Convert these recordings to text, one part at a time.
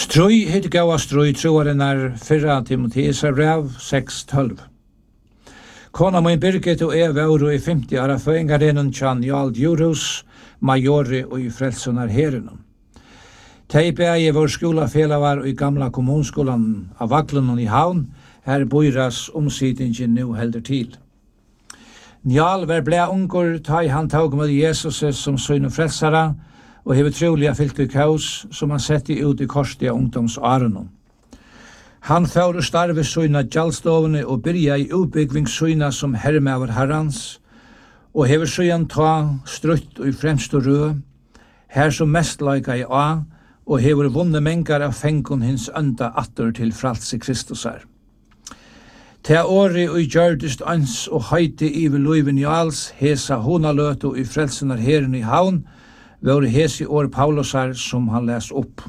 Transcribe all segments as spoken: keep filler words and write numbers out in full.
Strøy hit gaua strøy troarinnar fyrra Timotheus brev seks tolv. Kona min Birgit og jeg var i femti ara føyngarenon tjan Jarl Djurhus, majori og i frelsunar herenon. Tei bægi vår skolafela var i gamla kommunskolan av Vaglunon i Havn, her boiras omsidingen nu helder til. Njal var blei ungur, ta i han tog med Jesus som søgn og frelsara, og hever trolig fyllt i kaos som han setti ut i korstia ungdomsarenon. Han fører starve søgna gjallstovene og byrja i utbyggvingssøgna som hermever herrans, og hever søgn ta strutt og i fremst og rød, her som mest laika i A, og hever vunne mengar av fengon hins ønda atter til fralse Kristusar. Ta åri og gjørdist ans og høyti iver Luiven Jals, hesa honaløt og i frelsenar herren i Havn, var hesi år Paulusar som han les opp.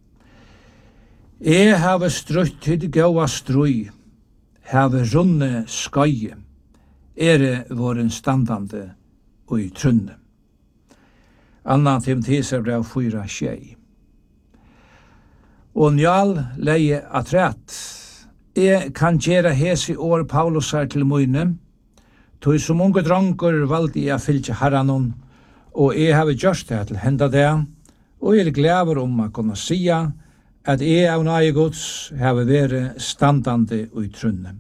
Jeg have strutt hit gaua strui, have runne skøye, ere våren standande og i trunne. Anna Timotheus brev fyra tjei. Og njal leie atræt. Jeg kan gjøre hesi år Paulusar til møyne, tog som unge dranker valgte jeg fylke herranon, og jeg har gjort det til henda det, og jeg er glad om å kunne sia at jeg av nøye gods har vært standande og i trunne.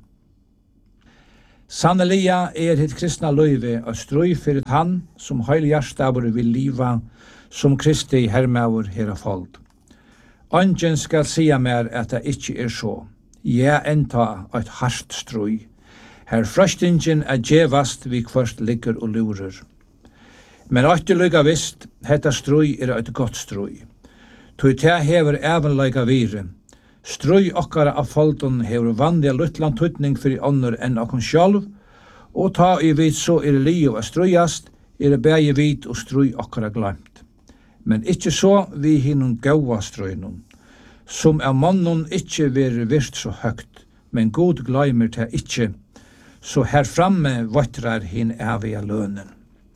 Sannelia er hitt kristna løyve og strøy for han som heilhjerstavur vil liva som Kristi hermavur her av folk. Ongen skal sia mer at det ikkje er så. Jeg enta eit hardt strøy. Her frøstingen er djevast vi kvørst ligger og lurer. Men åtte lykka visst, hetta strøy er eit godt strøy. Tui te hever even lykka vire. Strøy okkara av folton hever vanliga luttland tutning fyrir ånder enn okkon sjálv, og ta i vit så er liv a strøyast, er bægi vit og strøy okkara glemt. Men ikkje så vi hinnom gaua strøynum, som av mannen ikkje veri virst så høgt, men god gleimer te ikkje, så her framme vatrar hin evige lønnen.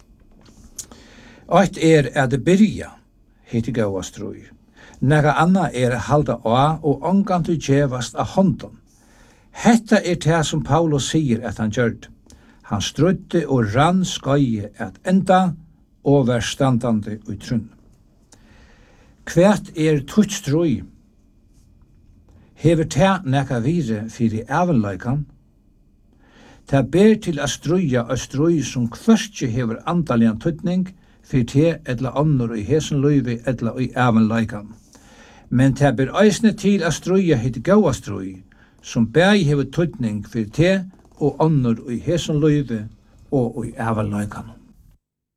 Eitt er at det byrja, hitt gaua strøy. Nega anna er halda av og ongan til djevast av hånden. Hetta er det som Paulus sier at han gjørd. Han strødde og rann skøye at enda og vær standande i trunn. Kvært er tutt strøy. Hever te nega vire fyrir evenleikan. Ta ber til a strøya og strøy som kvørstje hever andalian tuttning fyrir te etla annor i hesen løyvi etla i evenleikan. Men ta ber eisne til a strøya hitt gaua strøy, som bæg hever tuttning fyrir te og annor i hesen løyvi og i evenleikan.